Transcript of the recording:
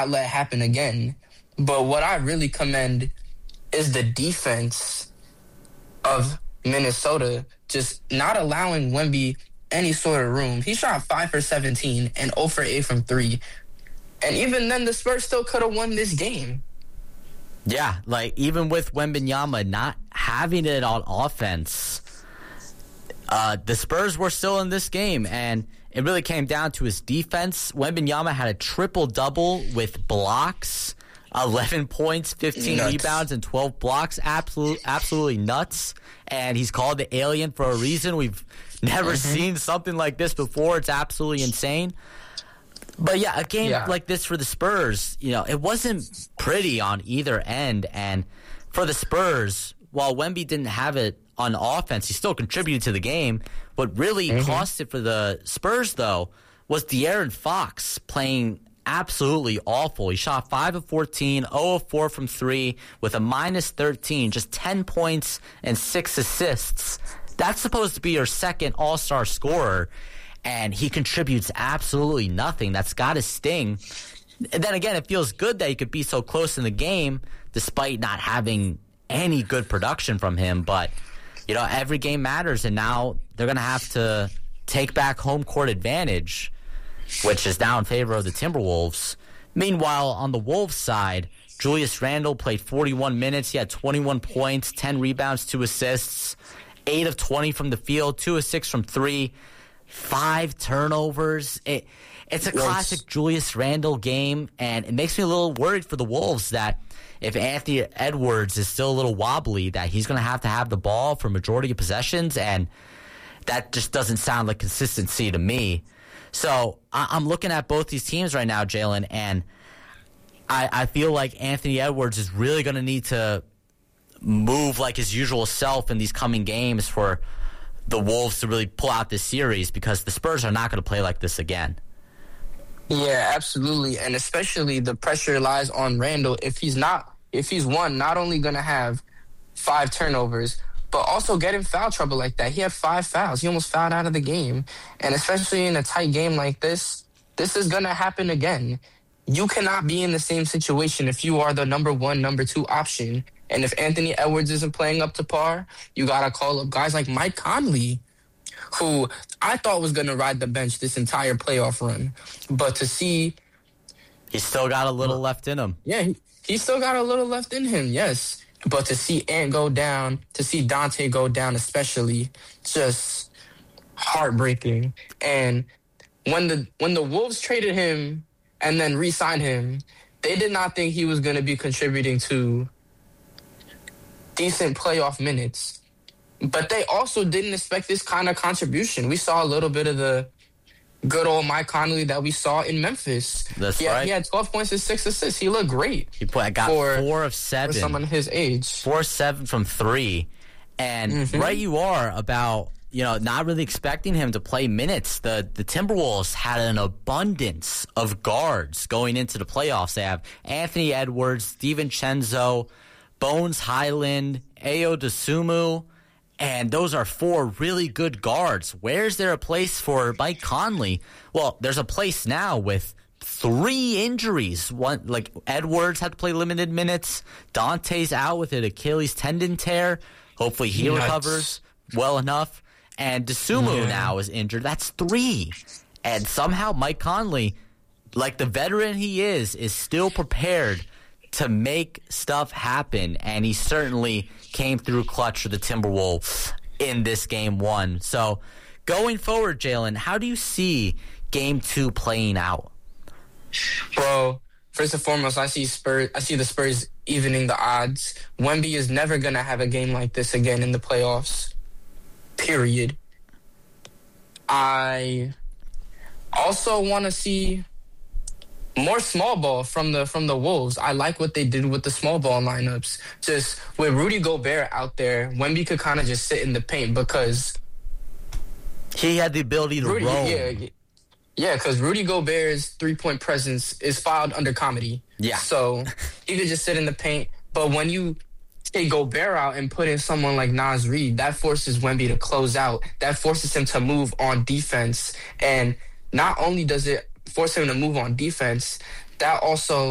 not let happen again. But what I really commend is the defense of Minnesota, just not allowing Wemby any sort of room. He shot 5 for 17 and 0 for 8 from 3. And even then, the Spurs still could have won this game. Yeah, like even with Wembanyama not having it on offense, the Spurs were still in this game, and it really came down to his defense. Wembanyama had a triple-double with blocks, 11 points, 15 rebounds, and 12 blocks. Absolutely nuts. And he's called the alien for a reason. We've never seen something like this before. It's absolutely insane. But yeah, a game like this for the Spurs, it wasn't pretty on either end. And for the Spurs, while Wemby didn't have it on offense, he still contributed to the game. What really cost it for the Spurs, though, was De'Aaron Fox playing absolutely awful. He shot 5 of 14, 0 of 4 from 3 with a minus 13, just 10 points and 6 assists. That's supposed to be your second all-star scorer, and he contributes absolutely nothing. That's got to sting. And then again, it feels good that he could be so close in the game despite not having any good production from him. But, every game matters, and now they're going to have to take back home court advantage, which is now in favor of the Timberwolves. Meanwhile, on the Wolves side, Julius Randle played 41 minutes. He had 21 points, 10 rebounds, 2 assists, 8 of 20 from the field, 2 of 6 from 3, 5 turnovers. It's a classic Julius Randle game, and it makes me a little worried for the Wolves that if Anthony Edwards is still a little wobbly, that he's going to have the ball for majority of possessions, and that just doesn't sound like consistency to me. So I'm looking at both these teams right now, Jalen, and I feel like Anthony Edwards is really going to need to move like his usual self in these coming games for the Wolves to really pull out this series, because the Spurs are not going to play like this again. Yeah, absolutely. And especially the pressure lies on Randle. If he's not only going to have 5 turnovers, but also get in foul trouble like that. He had 5 fouls. He almost fouled out of the game. And especially in a tight game like this is going to happen again. You cannot be in the same situation if you are the number 1, number 2 option. And if Anthony Edwards isn't playing up to par, you got to call up guys like Mike Conley, who I thought was going to ride the bench this entire playoff run. But to see... He's still got a little left in him. Yeah, he's still got a little left in him, yes. But to see Ant go down, to see Dante go down especially, just heartbreaking. And when the Wolves traded him and then re-signed him, they did not think he was going to be contributing to decent playoff minutes. But they also didn't expect this kind of contribution. We saw a little bit of the good old Mike Conley that we saw in Memphis. That's right. He had 12 points and 6 assists. He looked great. He got 4 of 7. For someone his age. 4 of 7 from 3. And right you are about, not really expecting him to play minutes. The Timberwolves had an abundance of guards going into the playoffs. They have Anthony Edwards, DiVincenzo, Bones Highland, Ayo Dosunmu. And those are 4 really good guards. Where's there a place for Mike Conley? Well, there's a place now with 3 injuries. One, like Edwards had to play limited minutes. Dante's out with an Achilles tendon tear. Hopefully he recovers well enough. And Dosunmu now is injured. That's 3. And somehow Mike Conley, like the veteran he is still prepared to make stuff happen, and he certainly came through clutch for the Timberwolves in this Game 1. So, going forward, Jalen, how do you see Game 2 playing out? Well, first and foremost, I see the Spurs evening the odds. Wemby is never going to have a game like this again in the playoffs, period. I also want to see more small ball from the Wolves. I like what they did with the small ball lineups. Just with Rudy Gobert out there, Wemby could kind of just sit in the paint because he had the ability to roam. Yeah, because Rudy Gobert's 3-point presence is filed under comedy. Yeah. So he could just sit in the paint. But when you take Gobert out and put in someone like Naz Reid, that forces Wemby to close out. That forces him to move on defense. And not only does it force him to move on defense, that also